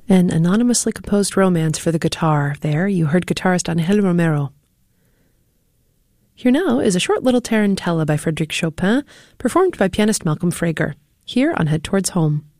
An anonymously composed romance for the guitar. There, you heard guitarist Angel Romero. Here now is a short little tarantella by Frédéric Chopin, performed by pianist Malcolm Frager, here on Head Towards Home.